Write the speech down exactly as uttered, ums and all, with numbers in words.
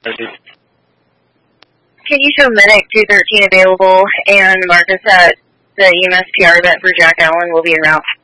Can you show Medic two thirteen available and mark us that the E M S P R event for Jack Allen will be en route?